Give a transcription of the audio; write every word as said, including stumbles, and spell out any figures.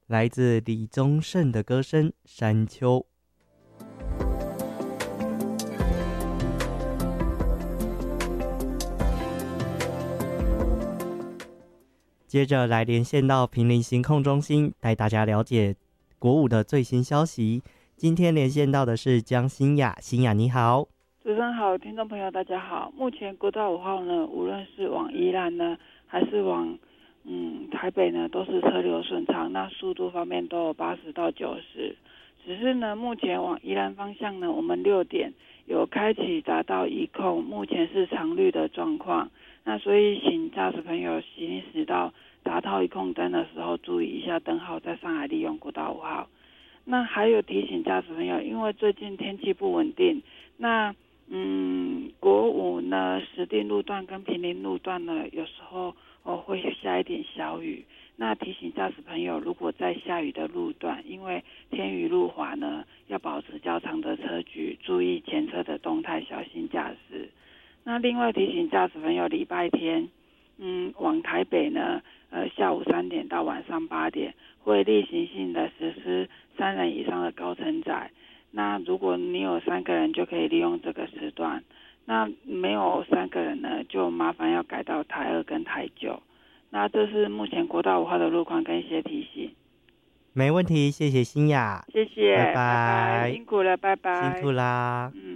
来自李宗盛的歌声《山丘》。接着来连线到坪林行控中心，带大家了解国五的最新消息。今天连线到的是江欣雅，欣雅你好。 主持人好，听众朋友大家好。目前国道五号呢，无论是往宜兰呢，还是往嗯台北呢，都是车流顺畅，那速度方面都有八十到九十。只是呢，目前往宜兰方向呢，我们六点有开启匝道一控，目前是常绿的状况。那所以请驾驶朋友行驶到达到一控灯的时候，注意一下灯号，再上来利用国道五号。那还有提醒驾驶朋友，因为最近天气不稳定，那嗯，国五呢，石碇路段跟坪林路段呢，有时候哦会下一点小雨。那提醒驾驶朋友，如果在下雨的路段，因为天雨路滑呢，要保持较长的车距，注意前车的动态，小心驾驶。那另外提醒驾驶朋友，礼拜天，嗯，往台北呢，呃，下午三点到晚上八点，会例行性的实施三人以上的高承载。那如果你有三个人，就可以利用这个时段；那没有三个人呢，就麻烦要改到台二跟台九。那这是目前国道五号的路况跟一些提醒。 没问题，谢谢欣雅， 谢谢， 拜拜， 拜拜，辛苦了，拜拜， 辛苦啦。 嗯。